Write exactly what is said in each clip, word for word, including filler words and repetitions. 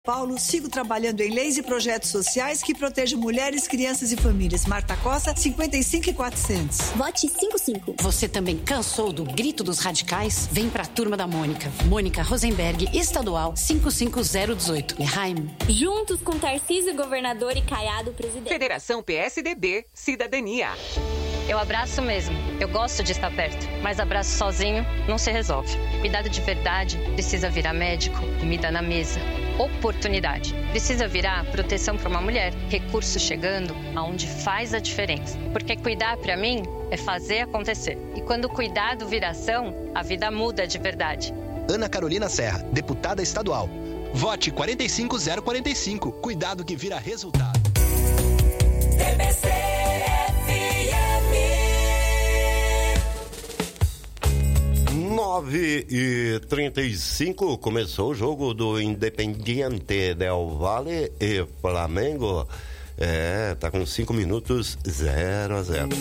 Paulo, sigo trabalhando em leis e projetos sociais que protejam mulheres, crianças e famílias. Marta Costa, cinquenta e cinco e quatrocentos. Vote cinquenta e cinco. Você também cansou do grito dos radicais? Vem pra turma da Mônica. Mônica Rosenberg, estadual cinco cinco zero um oito. Leheim. Juntos com Tarcísio, governador, e Caiado, presidente. Federação P S D B, Cidadania. Eu abraço mesmo. Eu gosto de estar perto. Mas abraço sozinho não se resolve. Cuidado de verdade precisa virar médico, comida na mesa. Oportunidade. Precisa virar proteção para uma mulher. Recurso chegando aonde faz a diferença. Porque cuidar para mim é fazer acontecer. E quando o cuidado vira ação, a vida muda de verdade. Ana Carolina Serra, deputada estadual. Vote quatro cinco zero quatro cinco. Cuidado que vira resultado. D B C F M. nove e trinta e cinco, começou o jogo do Independiente del Valle e Flamengo. É, tá com cinco minutos, zero a zero.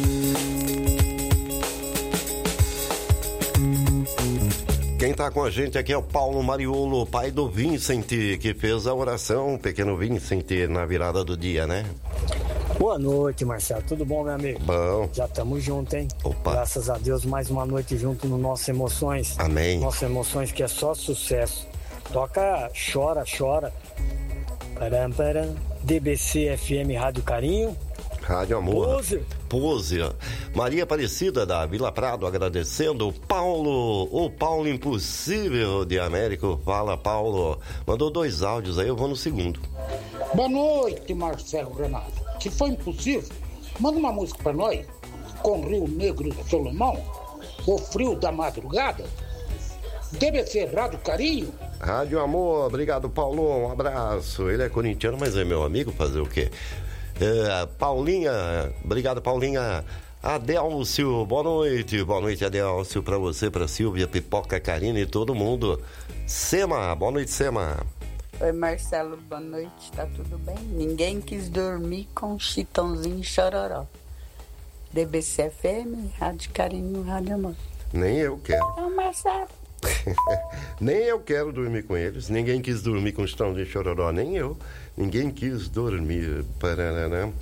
Quem tá com a gente aqui é o Paulo Mariolo, pai do Vincent, que fez a oração, pequeno Vincent, na virada do dia, né? Boa noite, Marcelo. Tudo bom, meu amigo? Bom. Já estamos juntos, hein? Opa. Graças a Deus, mais uma noite junto no Nossas Emoções. Amém. Nossas Emoções, que é só sucesso. Toca Chora, Chora. Param, param. D B C F M Rádio Carinho. Rádio Amor. Pose. Pose. Maria Aparecida da Vila Prado agradecendo. O Paulo, o Paulo Impossível de Américo. Fala, Paulo. Mandou dois áudios aí, eu vou no segundo. Boa noite, Marcelo Renato. Se for impossível, manda uma música pra nós, com Rio Negro do Solomão, O Frio da Madrugada, D B C Rádio Carinho. Rádio Amor, obrigado, Paulo, um abraço. Ele é corintiano, mas é meu amigo, fazer o quê? É, Paulinha, obrigado, Paulinha. Adélcio, boa noite, boa noite, Adélcio, pra você, pra Silvia, Pipoca, Karina e todo mundo. Sema, boa noite, Sema. Oi, Marcelo, boa noite, tá tudo bem? Ninguém quis dormir com Chitãozinho e Chororó. D B C F M, Rádio Carinho, Rádio Amor. Nem eu quero. Não, Marcelo. Nem eu quero dormir com eles. Ninguém quis dormir com Chitãozinho e Chororó, nem eu. Ninguém quis dormir. Paraná.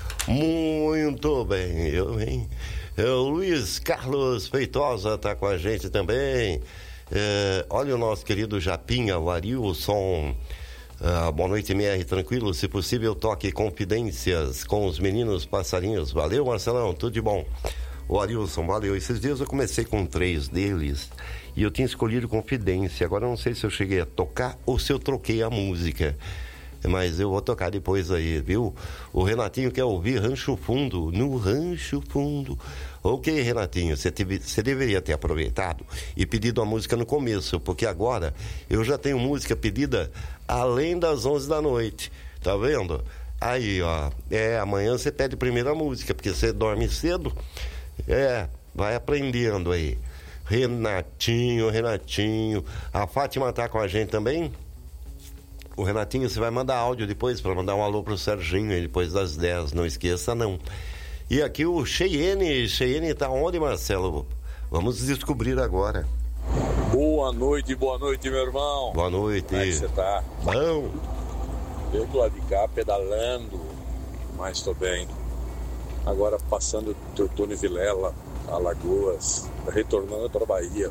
Muito bem, eu, hein? O Luiz Carlos Feitosa tá com a gente também. É, olha o nosso querido Japinha, o Arilson. Ah, boa noite, M R, tranquilo, se possível toque confidências com os meninos passarinhos. Valeu, Marcelão, tudo de bom. O Arilson, valeu. Esses dias eu comecei com três deles e eu tinha escolhido Confidência. Agora eu não sei se eu cheguei a tocar ou se eu troquei a música, mas eu vou tocar depois aí, viu? O Renatinho quer ouvir Rancho Fundo, no Rancho Fundo. Ok, Renatinho, você deveria ter aproveitado e pedido a música no começo, porque agora eu já tenho música pedida além das onze da noite, tá vendo? Aí, ó, é, amanhã você pede primeiro a música, porque você dorme cedo, é, vai aprendendo aí. Renatinho, Renatinho, a Fátima tá com a gente também? O Renatinho, você vai mandar áudio depois para mandar um alô pro Serginho aí depois das dez, não esqueça não. E aqui o Cheyenne, Cheyenne tá onde, Marcelo? Vamos descobrir agora. Boa noite, boa noite, meu irmão. Boa noite. Como é que você tá? Bom. Eu do lado de cá pedalando, mas tô bem. Agora passando Teutônio Vilela, Alagoas, retornando para a Bahia.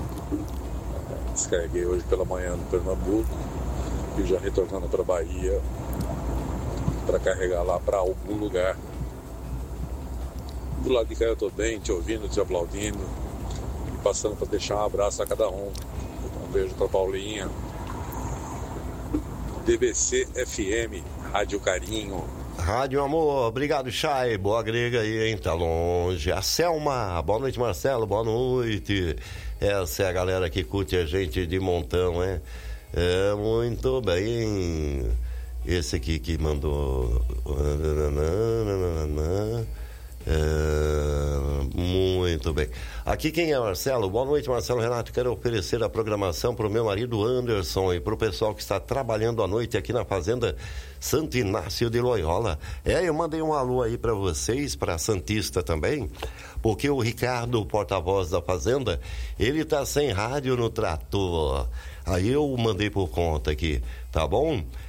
Descarreguei hoje pela manhã no Pernambuco e já retornando para a Bahia para carregar lá para algum lugar. Do lado de cá eu tô bem, te ouvindo, te aplaudindo e passando para deixar um abraço a cada um. Um beijo para Paulinha. D B C F M, Rádio Carinho. Rádio Amor, obrigado, Chay. Boa grega aí, hein? Tá longe. A Selma, boa noite, Marcelo, boa noite. Essa é a galera que curte a gente de montão, né? É, muito bem. Esse aqui que mandou. É, muito bem. Aqui quem é Marcelo? Boa noite, Marcelo Renato. Quero oferecer a programação para o meu marido Anderson e para o pessoal que está trabalhando à noite aqui na Fazenda Santo Inácio de Loyola. É, eu mandei um alô aí para vocês, para Santista também, porque o Ricardo, o porta-voz da Fazenda, ele tá sem rádio no trator. Aí eu mandei por conta aqui, tá bom?